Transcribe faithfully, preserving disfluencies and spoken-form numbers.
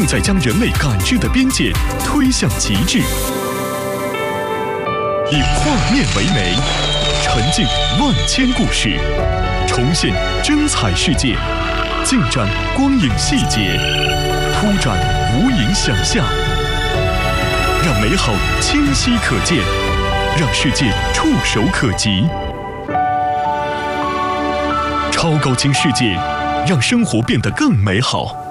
正在将人类感知的边界推向极致。以画面为媒，沉浸万千故事，重现真彩世界，尽展光影细节，铺展无垠想象，让美好清晰可见，让世界触手可及。超高清世界，让生活变得更美好。